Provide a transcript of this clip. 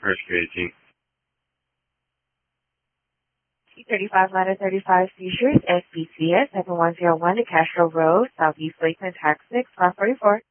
Rescue 18. C-35 ladder 35 seizures, SPCS 7101 to Castro Road, Southeast Lakeland, Tax 6, 544.